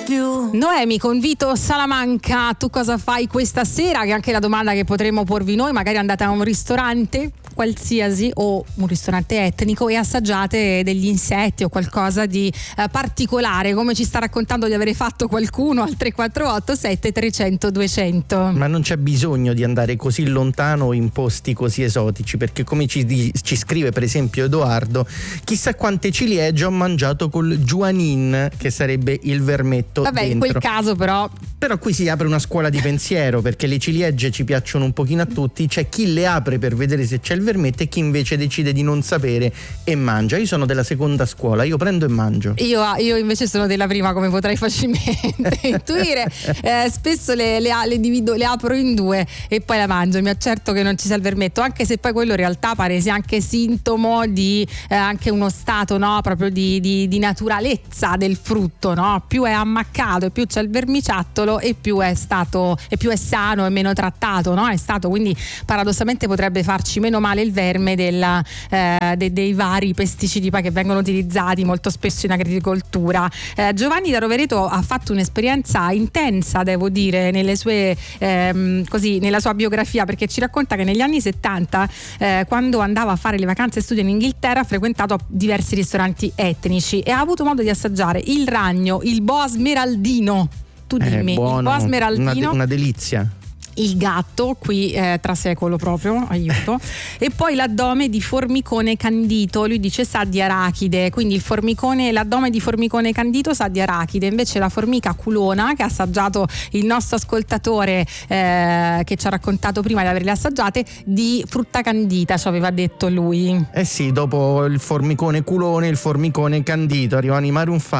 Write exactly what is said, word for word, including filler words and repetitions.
più. Noemi con Vito Salamanca, tu cosa fai questa sera? Che è anche la domanda che potremmo porvi noi. Magari andate a un ristorante qualsiasi o un ristorante etnico e assaggiate degli insetti o qualcosa di eh, particolare, come ci sta raccontando di avere fatto qualcuno al tre quattro otto sette trecento duecento. Ma non c'è bisogno di andare così lontano in posti così esotici, perché come ci, di, ci scrive per esempio Edoardo, chissà quante ciliegie ho mangiato col juanin, che sarebbe il vermetto. Vabbè, dentro. in quel caso però Però qui si apre una scuola di pensiero, perché le ciliegie ci piacciono un pochino a tutti, c'è chi le apre per vedere se c'è il vermetto e chi invece decide di non sapere e mangia. Io sono della seconda scuola, io prendo e mangio. Io, io invece sono della prima, come potrai facilmente intuire. Eh, spesso le, le, le divido, le apro in due e poi la mangio. Mi accerto che non ci sia il vermetto, anche se poi quello in realtà pare sia anche sintomo di eh, anche uno stato, no, proprio di, di, di naturalezza del frutto, no? Più è ammaccato e più c'è il vermiciattolo e più è stato e più è sano e meno trattato, no? È stato, quindi paradossalmente potrebbe farci meno male il verme della, eh, de, dei vari pesticidi che vengono utilizzati molto spesso in agricoltura. Eh, Giovanni da Rovereto ha fatto un'esperienza intensa, devo dire, nelle sue ehm, così nella sua biografia, perché ci racconta che negli anni settanta, eh, quando andava a fare le vacanze e studio in Inghilterra, ha frequentato diversi ristoranti etnici e ha avuto modo di assaggiare il ragno, il boa smeraldino. Tu dimmi, eh, buono, il boa smeraldino, una, de- una delizia. il gatto, qui eh, trasecolo proprio, aiuto, e poi l'addome di formicone candito. Lui dice sa di arachide, quindi il formicone, l'addome di formicone candito sa di arachide, invece la formica culona, che ha assaggiato il nostro ascoltatore eh, che ci ha raccontato prima di averle assaggiate, di frutta candita, ci aveva detto lui. Eh sì, dopo il formicone culone, il formicone candito, arrivano i Maroon five.